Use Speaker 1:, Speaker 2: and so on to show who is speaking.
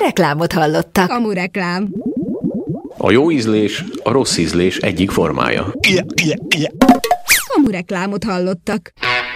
Speaker 1: reklámot hallottak.
Speaker 2: Kamu reklám.
Speaker 3: A jó ízlés a rossz ízlés egyik formája.
Speaker 2: Kamu reklámot hallottak.